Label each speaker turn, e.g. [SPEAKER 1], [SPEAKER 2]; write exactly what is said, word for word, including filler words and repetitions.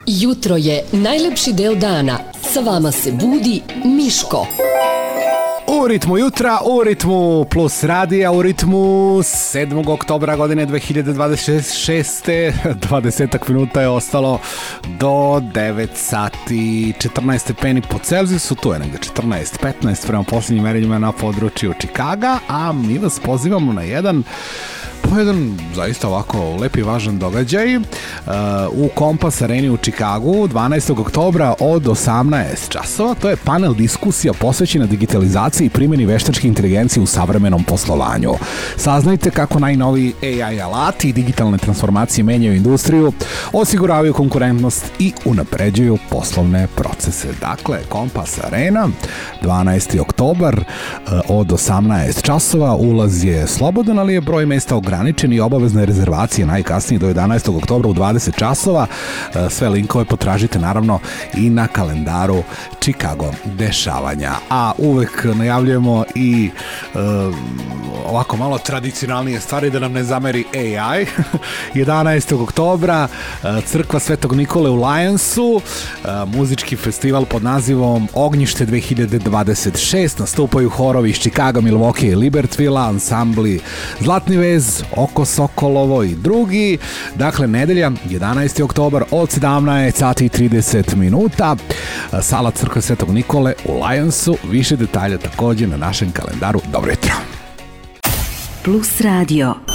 [SPEAKER 1] Jutro je najlepši deo dana. Sa vama se budi Miško.
[SPEAKER 2] U ritmu jutra, u ritmu Plus radija, u ritmu sedmog oktobra godine dve hiljade dvadeset šeste. dvadeset minuta je ostalo do devet sati, četrnaest stepeni po Celzijusu, tu je negde četrnaest petnaest prema posljednjim merenjima na području Čikaga, a mi vas pozivamo na jedan po jedan zaista ovako lep i važan događaj uh, u Kompas Areni u Čikagu dvanaestog oktobra od osamnaest časova. To je panel diskusija posvećena digitalizaciji i primjeni veštačke inteligencije u savremenom poslovanju. Saznajte kako najnoviji A I alati i digitalne transformacije menjaju industriju, osiguravaju konkurentnost i unapređuju poslovne procese. Dakle, Kompas Arena, dvanaesti oktobar uh, od osamnaest časova. Ulaz je slobodan, ali je broj mesta ograničen i obavezne rezervacije najkasnije do jedanaestog oktobra u dvadeset časova. Sve linkove potražite naravno i na kalendaru Chicago dešavanja. A uvek najavljujemo i uh, ovako malo tradicionalnije stvari da nam ne zameri A I. jedanaestog oktobra Crkva Svetog Nikole u Lionsu, muzički festival pod nazivom Ognjište dve hiljade dvadeset šest. Nastupaju horovi iz Chicaga, Milwaukee i Libertvilla, ansambli Zlatni vez, Oko Sokolovo i drugi. Dakle, nedelja, jedanaesti oktobar od sedamnaest sati i trideset minuta. Sala Crkve Svetog Nikole u Lionsu. Više detalja također na našem kalendaru. Dobro jutro.
[SPEAKER 3] Plus radio.